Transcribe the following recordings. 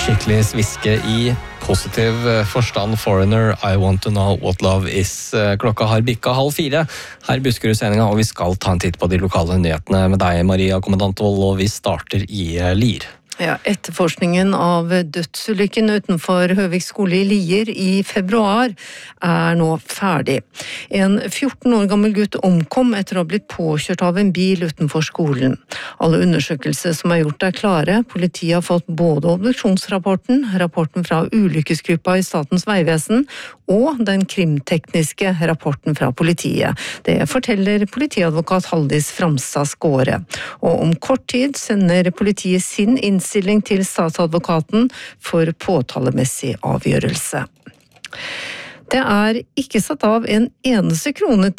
Skikkelig sviske i positiv forstand. Foreigner, I want to know what love is. Klokka har bikka 3:30 her i Buskerud-sendinga, og vi skal ta en titt på de lokale nyhetene med deg, Maria Kommandantvold, og vi starter i Lier. Ja, etterforskningen av dødsulykken utenfor Høvik skole i Lier i februar nå ferdig. En 14 år gammel gutt omkom etter å ha blitt påkjørt av en bil utenfor skolen. Alle undersøkelser som gjort klare. Politiet har fått både obduksjonsrapporten, rapporten fra ulykkesgruppa i Statens Vegvesen og den krimtekniske rapporten fra politiet. Det forteller politiadvokat Haldis Framstad Skåre. Og om kort tid sender politiet sin innstilling til statsadvokaten for påtalemessig avgjørelse. Det ikke satt av en eneste krone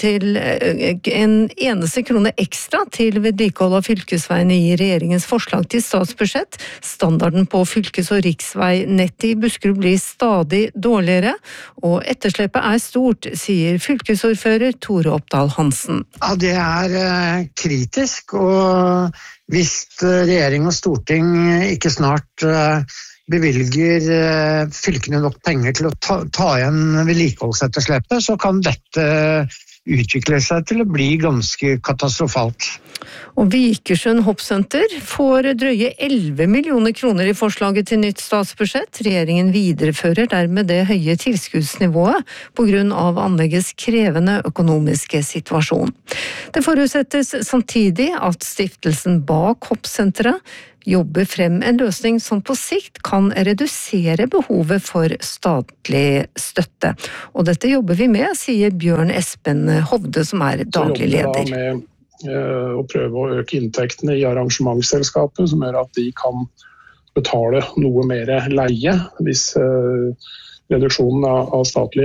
ekstra til vedlikehold av fylkesveiene i regjeringens forslag til statsbudsjett. Standarden på fylkes- og riksveinettet i Buskerud blir stadig dårligere, og etterslepet stort, sier fylkesordfører Tore Oppdal Hansen. Ja, det kritisk, og hvis regjering og storting ikke snart bevilger fylkene nok penger til å ta igjen vedlikeholdsetterslepet, så kan dette utvikle seg til å bli ganske katastrofalt. Og Vikersund Hoppsenter får drøye 11 millioner kroner i forslaget til nytt statsbudsjett. Regjeringen viderefører dermed det høye tilskuddsnivået på grunn av anleggets krevende økonomiske situasjon. Det forutsettes samtidig at stiftelsen bak Hoppsenteret jobber frem en løsning som på sikt kan redusere behovet for statlig støtte. Og dette jobber vi med, sier Bjørn Espen Hovde, som daglig leder. Så jobber vi med å prøve å øke inntektene i arrangementsselskapet, som gjør at de kan betale noe mer leie hvis reduksjonen av statlige